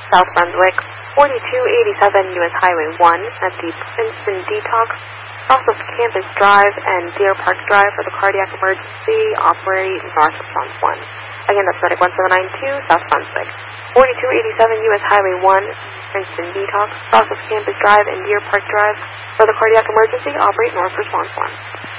South Brunswick, 4287 U.S. Highway 1 at the Princeton Detox, off of Campus Drive and Deer Park Drive for the cardiac emergency. Operate north response 1. Again, that's medic 1792, South Brunswick, 4287 U.S. Highway 1, Princeton Detox, off of Campus Drive and Deer Park Drive for the cardiac emergency. Operate north response 1.